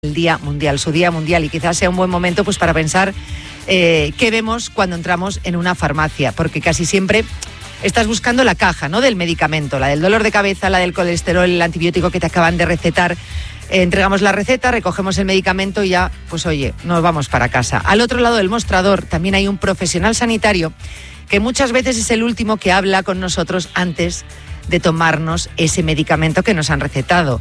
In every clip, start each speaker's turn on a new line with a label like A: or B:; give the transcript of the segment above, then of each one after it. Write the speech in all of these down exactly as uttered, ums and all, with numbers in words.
A: el Día Mundial, su Día Mundial, y quizás sea un buen momento pues para pensar eh, qué vemos cuando entramos en una farmacia, porque casi siempre estás buscando la caja, ¿no?, del medicamento, la del dolor de cabeza, la del colesterol, el antibiótico que te acaban de recetar. Eh, entregamos la receta, recogemos el medicamento y ya, pues oye, nos vamos para casa. Al otro lado del mostrador también hay un profesional sanitario que muchas veces es el último que habla con nosotros antes de tomarnos ese medicamento que nos han recetado.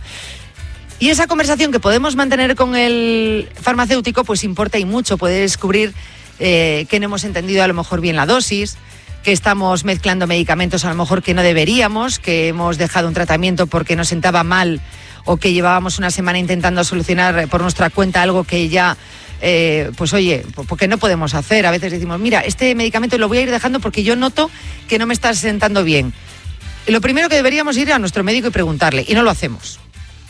A: Y esa conversación que podemos mantener con el farmacéutico pues importa y mucho. Puede descubrir eh, que no hemos entendido a lo mejor bien la dosis, que estamos mezclando medicamentos a lo mejor que no deberíamos, que hemos dejado un tratamiento porque nos sentaba mal o que llevábamos una semana intentando solucionar por nuestra cuenta algo que ya, eh, pues oye, porque no podemos hacer. A veces decimos, mira, este medicamento lo voy a ir dejando porque yo noto que no me está sentando bien. Y lo primero que deberíamos ir a nuestro médico y preguntarle, y no lo hacemos.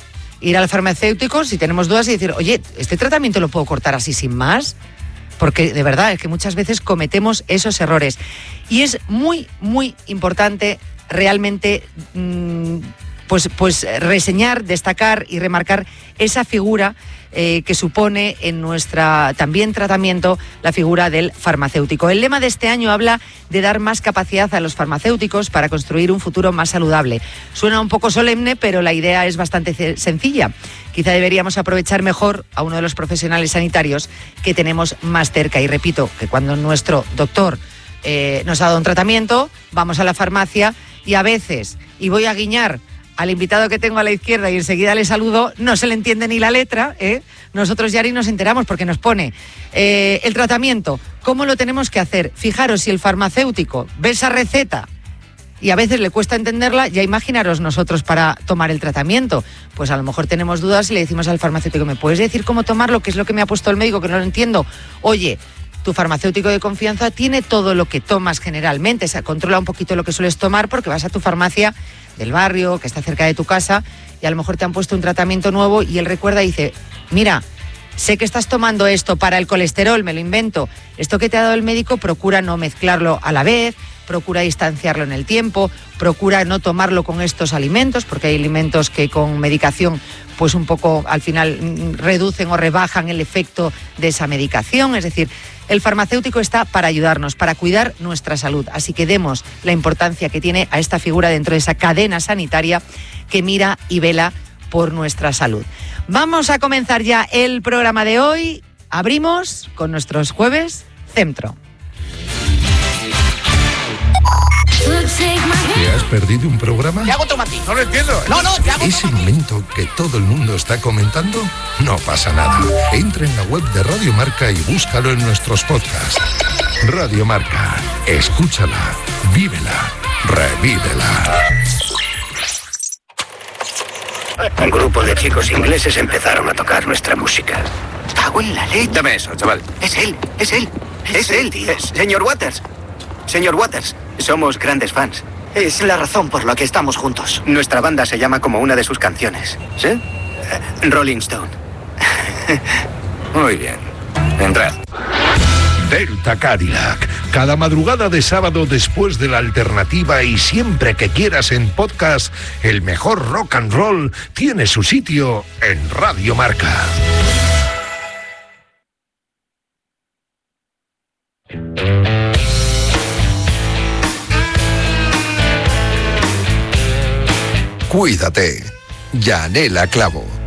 A: Ir al farmacéutico si tenemos dudas y decir, oye, ¿este tratamiento lo puedo cortar así sin más? Porque de verdad es que muchas veces cometemos esos errores. Y es muy, muy importante realmente mmm, pues, pues reseñar, destacar y remarcar esa figura eh, que supone en nuestro también tratamiento la figura del farmacéutico. El lema de este año habla de dar más capacidad a los farmacéuticos para construir un futuro más saludable. Suena un poco solemne, pero la idea es bastante sencilla. Quizá deberíamos aprovechar mejor a uno de los profesionales sanitarios que tenemos más cerca. Y repito, que cuando nuestro doctor eh, nos ha dado un tratamiento, vamos a la farmacia y a veces, y voy a guiñar al invitado que tengo a la izquierda y enseguida le saludo, no se le entiende ni la letra, ¿eh? Nosotros ya ni nos enteramos porque nos pone eh, el tratamiento, ¿cómo lo tenemos que hacer? Fijaros, si el farmacéutico ve esa receta y a veces le cuesta entenderla, ya imaginaros nosotros para tomar el tratamiento. Pues a lo mejor tenemos dudas y le decimos al farmacéutico, ¿me puedes decir cómo tomarlo? ¿Qué es lo que me ha puesto el médico que no lo entiendo? Oye, tu farmacéutico de confianza tiene todo lo que tomas generalmente, o sea, controla un poquito lo que sueles tomar porque vas a tu farmacia del barrio, que está cerca de tu casa, y a lo mejor te han puesto un tratamiento nuevo y él recuerda y dice, mira, sé que estás tomando esto para el colesterol, me lo invento, esto que te ha dado el médico, procura no mezclarlo a la vez, procura distanciarlo en el tiempo, procura no tomarlo con estos alimentos, porque hay alimentos que con medicación pues un poco al final reducen o rebajan el efecto de esa medicación. Es decir, el farmacéutico está para ayudarnos, para cuidar nuestra salud. Así que demos la importancia que tiene a esta figura dentro de esa cadena sanitaria que mira y vela por nuestra salud. Vamos a comenzar ya el programa de hoy. Abrimos con nuestros jueves Centro.
B: ¿Te has perdido un programa?
C: Te hago otro matiz, no lo entiendo. No, no, te hago
B: ¿Ese
C: otro
B: momento que todo el mundo está comentando? No pasa nada. Entra en la web de Radio Marca y búscalo en nuestros podcasts. Radio Marca. Escúchala, vívela, revívela.
D: Un grupo de chicos ingleses empezaron a tocar nuestra música.
C: Cago en la ley.
D: Dame eso, chaval.
C: Es él, es él, es,
D: Es
C: él,
D: él,
C: tío.
D: Es- señor Waters. Señor Waters, somos grandes fans.
C: Es la razón por la que estamos juntos.
D: Nuestra banda se llama como una de sus canciones.
C: ¿Sí?
D: Eh, Rolling Stone. Muy bien. Entrad.
B: Delta Cadillac. Cada madrugada de sábado después de la alternativa y siempre que quieras en podcast, el mejor rock and roll tiene su sitio en Radio Marca. Cuídate. Yanela Clavo.